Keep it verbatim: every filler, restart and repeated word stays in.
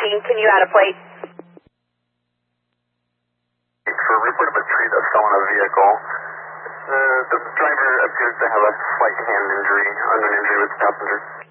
nineteen, can you add a plate? For report of a tree that fell on a vehicle, uh, the driver appears to have a slight hand injury, unknown injury with the passenger.